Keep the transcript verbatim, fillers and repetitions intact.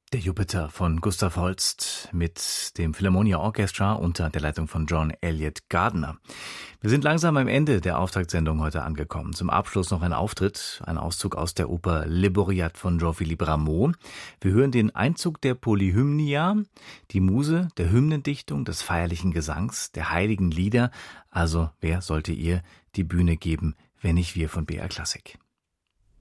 Der Jupiter von Gustav Holst mit dem Philharmonia Orchestra unter der Leitung von John Elliott Gardiner. Wir sind langsam am Ende der Auftaktsendung heute angekommen. Zum Abschluss noch ein Auftritt, ein Auszug aus der Oper Le Boreat von Jean-Philippe Rameau. Wir hören den Einzug der Polyhymnia, die Muse der Hymnendichtung, des feierlichen Gesangs, der heiligen Lieder. Also wer sollte ihr die Bühne geben, wenn nicht wir von B R Klassik?